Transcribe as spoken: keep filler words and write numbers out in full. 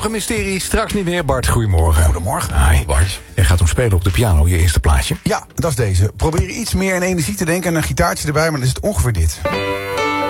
nog een mysterie, straks niet meer. Bart, goedemorgen. Goedemorgen. Hi. Bart. Jij gaat hem spelen op de piano, je eerste plaatje. Ja, dat is deze. Probeer iets meer in energie te denken en een gitaartje erbij, maar dan is het ongeveer dit.